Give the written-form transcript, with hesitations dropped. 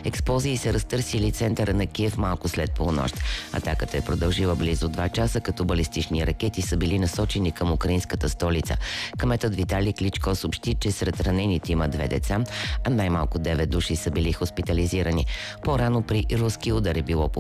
Експлозии са разтърсили центъра на Киев малко след полунощ. Атаката е продължила близо 2 часа, като балистични ракети са били насочени към украинската столица. Кметът Виталий Кличко съобщи, че сред ранените има 2 деца, а най-малко 9 души са били хоспитализирани. По-рано при руски удар е било